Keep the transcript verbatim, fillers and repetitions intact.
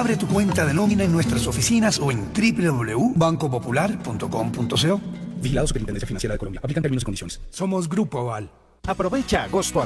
Abre tu cuenta de nómina en nuestras oficinas o en doble u doble u doble u punto banco popular punto com punto co. Vigilado Superintendencia Financiera de Colombia. Aplican términos y condiciones. Somos Grupo Aval. Aprovecha agosto